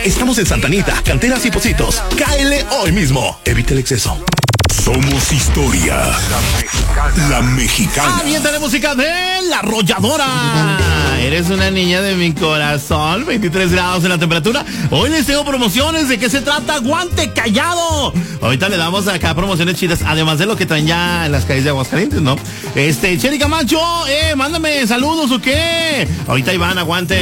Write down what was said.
Estamos en Santa Anita, Canteras y Pocitos. Cáele hoy mismo. Evite el exceso. Somos historia. La mexicana. Avienta la música de La Arrolladora. Eres una niña de mi corazón. 23 grados en la temperatura. Hoy les tengo promociones. ¿De qué se trata? ¡Aguante callado! Ahorita le damos acá promociones chidas. Además de lo que traen ya en las calles de Aguascalientes, ¿no? Cheri Camacho, mándame saludos o qué. Ahorita Iván, aguante.